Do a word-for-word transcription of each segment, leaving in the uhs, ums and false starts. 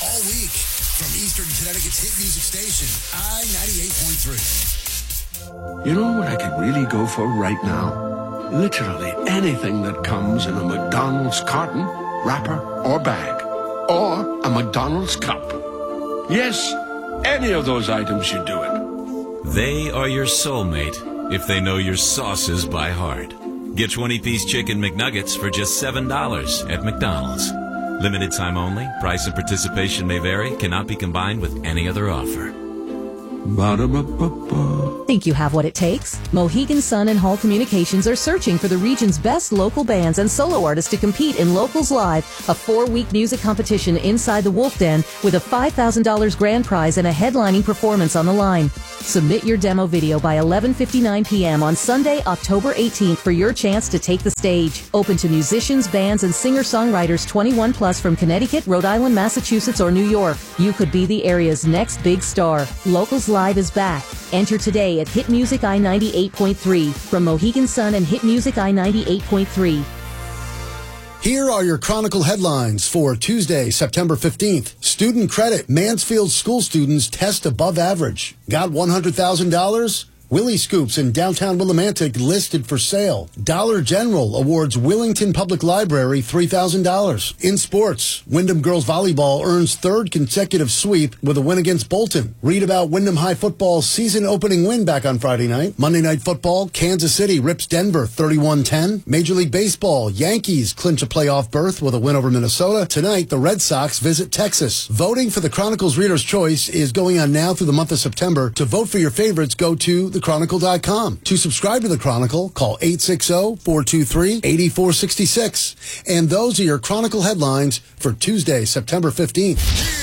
all week from Eastern Connecticut's hit music station, I ninety-eight point three. You know what I could really go for right now? Literally anything that comes in a McDonald's carton, wrapper, or bag. Or a McDonald's cup. Yes, any of those items should do it. They are your soulmate if they know your sauces by heart. Get twenty-piece chicken McNuggets for just seven dollars at McDonald's. Limited time only. Price and participation may vary. Cannot be combined with any other offer. Ba-da-ba-ba-ba. Think you have what it takes? Mohegan Sun and Hall Communications are searching for the region's best local bands and solo artists to compete in Locals Live, a four-week music competition inside the Wolf Den with a five thousand dollars grand prize and a headlining performance on the line. Submit your demo video by eleven fifty-nine p.m. on Sunday, October eighteenth for your chance to take the stage. Open to musicians, bands, and singer-songwriters twenty-one plus from Connecticut, Rhode Island, Massachusetts, or New York. You could be the area's next big star. Locals Live is back. Enter today at Hit Music I ninety-eight point three. From Mohegan Sun and Hit Music I ninety-eight point three. Here are your Chronicle headlines for Tuesday, September fifteenth. Student credit. Mansfield school students test above average. Got one hundred thousand dollars? Willie Scoops in downtown Willimantic listed for sale. Dollar General awards Willington Public Library three thousand dollars. In sports, Wyndham Girls Volleyball earns third consecutive sweep with a win against Bolton. Read about Wyndham High Football's season-opening win back on Friday night. Monday Night Football, Kansas City rips Denver thirty-one ten. Major League Baseball, Yankees clinch a playoff berth with a win over Minnesota. Tonight, the Red Sox visit Texas. Voting for the Chronicle's Reader's Choice is going on now through the month of September. To vote for your favorites, go to the chronicle dot com. To subscribe to The Chronicle, call eight six zero, four two three, eight four six six. And those are your Chronicle headlines for Tuesday, September fifteenth.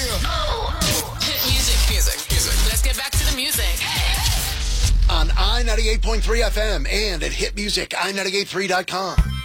Hit music, music, music. Let's get back to the music. On I ninety-eight point three F M and at hit music I ninety-eight point three dot com.